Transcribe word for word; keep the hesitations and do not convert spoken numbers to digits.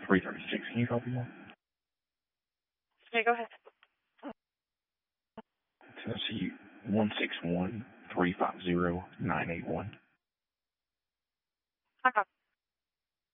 three thirty-six. Can you copy that? Okay, go ahead. Tennessee one six one three five zero nine eight one. I copy.